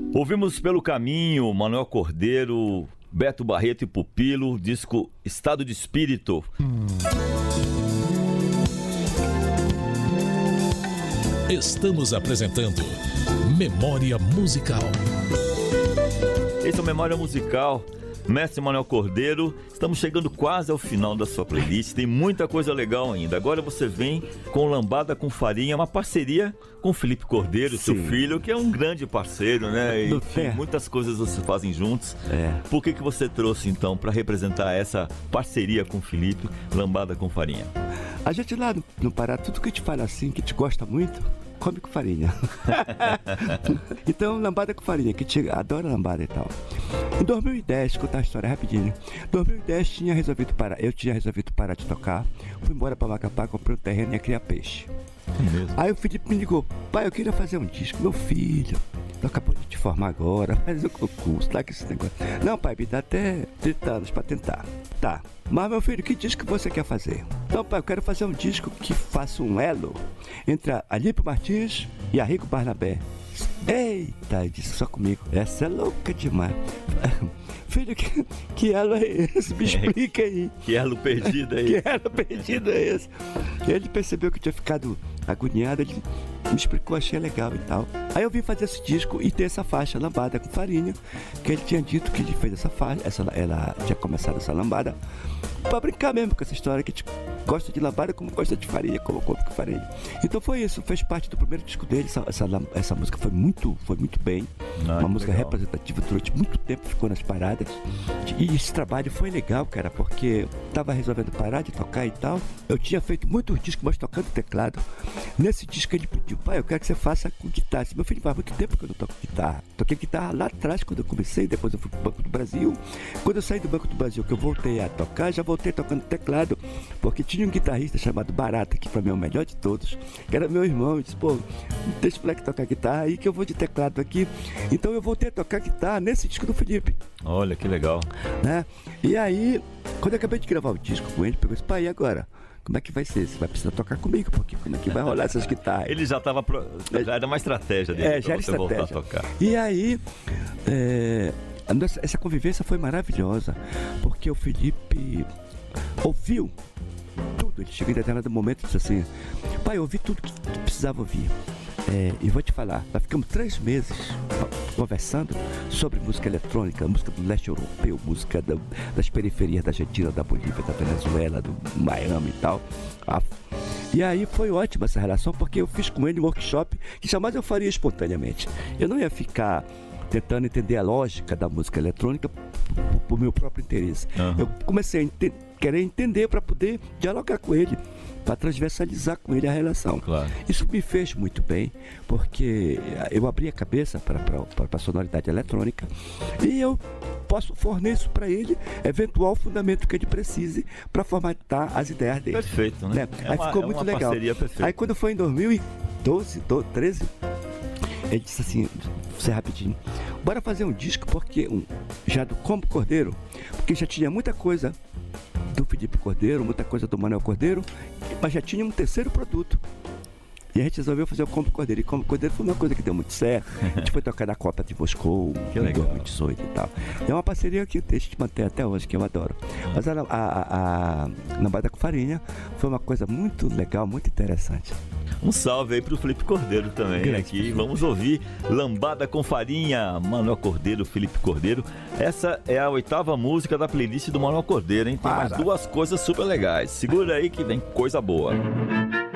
Ouvimos Pelo Caminho, Manuel Cordeiro, Beto Barreto e Pupilo, disco Estado de Espírito. Estamos apresentando Memória Musical. Esse é o Memória Musical. Mestre Manuel Cordeiro, estamos chegando quase ao final da sua playlist, tem muita coisa legal ainda. Agora você vem com Lambada com Farinha, uma parceria com Felipe Cordeiro, seu filho, que é um grande parceiro, né? E muitas coisas vocês fazem juntos. Por que você trouxe então para representar essa parceria com o Felipe, Lambada com Farinha? A gente lá no Pará, tudo que a gente fala assim, que a gente gosta muito, come com farinha. Então, lambada com farinha, que a gente adora lambada e tal. Em 2010, contar a história rapidinho. Em 2010 eu tinha resolvido parar de tocar. Fui embora para Macapá, comprei um terreno e ia criar peixe. Aí o Felipe me ligou: pai, eu queria fazer um disco. Meu filho, tu acabou de te formar agora, faz o concurso, tá com esse negócio. Não, pai, me dá até 30 anos para tentar. Tá, mas meu filho, que disco você quer fazer? Então, pai, eu quero fazer um disco que faça um elo entre a Alípio Martins e a Rico Barnabé. Eita, eu disse só comigo, essa é louca demais. Filho, que elo é esse? Me explica aí. Que elo perdido é esse? Que elo perdido é esse? Ele percebeu que eu tinha ficado agoniado, ele me explicou, achei legal e tal. Aí eu vim fazer esse disco e ter essa faixa, Lambada com Farinha, que ele tinha dito que ele fez essa faixa, ela tinha começado essa lambada pra brincar mesmo com essa história, que a gente gosta de lambada como gosta de farinha, como come com farinha. Então foi isso, fez parte do primeiro disco dele, essa música foi muito bem, uma música legal, representativa, durante muito tempo ficou nas paradas. E esse trabalho foi legal, cara, porque eu tava resolvendo parar de tocar e tal. Eu tinha feito muitos discos, mas tocando teclado. Nesse disco ele pediu: pai, eu quero que você faça com guitarra. Meu filho, faz muito tempo que eu não toco guitarra. Toquei guitarra lá atrás quando eu comecei, depois eu fui pro Banco do Brasil. Quando eu saí do Banco do Brasil, que eu voltei a tocar, já voltei tocando teclado, porque tinha um guitarrista chamado Barata, que pra mim é o melhor de todos, que era meu irmão. Eu disse: pô, deixa o moleque tocar guitarra aí que eu vou de teclado aqui. Então eu voltei a tocar guitarra nesse disco do Felipe. Olha, que legal. Né? E aí, quando eu acabei de gravar o disco com ele, pegou e disse: pai, e agora? Como é que vai ser? Você vai precisar tocar comigo, porque como é que vai rolar essas guitarras? Ele já estava... Já era uma estratégia dele, já era você estratégia. Voltar a tocar. E aí, essa convivência foi maravilhosa, porque o Felipe ouviu tudo. Ele chegou em determinado momento e disse assim: pai, eu ouvi tudo que precisava ouvir. E vou te falar, nós ficamos 3 meses conversando sobre música eletrônica, música do leste europeu, música das periferias da Argentina, da Bolívia, da Venezuela, do Miami e tal. E aí foi ótima essa relação, porque eu fiz com ele um workshop que jamais eu faria espontaneamente. Eu não ia ficar tentando entender a lógica da música eletrônica por meu próprio interesse. Eu comecei a querer entender para poder dialogar com ele, para transversalizar com ele a relação. Claro. Isso me fez muito bem, porque eu abri a cabeça para a sonoridade eletrônica e eu posso fornecer isso para ele, eventual fundamento que ele precise para formatar as ideias dele. Perfeito, né? Aí ficou muito legal. Aí quando foi em 2012, 13, ele disse assim: você rapidinho, bora fazer um disco, porque já do Como Cordeiro, porque já tinha muita coisa do Felipe Cordeiro, muita coisa do Manuel Cordeiro, mas já tinha um terceiro produto. E a gente resolveu fazer o Como Cordeiro. E Como Cordeiro foi uma coisa que deu muito certo. A gente foi tocar na Copa de Moscou em 2018 e tal. É uma parceria que a gente mantém até hoje, que eu adoro. Mas a Lambada com Farinha foi uma coisa muito legal, muito interessante. Um salve aí pro Felipe Cordeiro também aqui. Vamos ouvir Lambada com Farinha, Manuel Cordeiro, Felipe Cordeiro. Essa é a 8ª música da playlist do Manuel Cordeiro, hein? Tem mais 2 coisas super legais. Segura aí que vem coisa boa.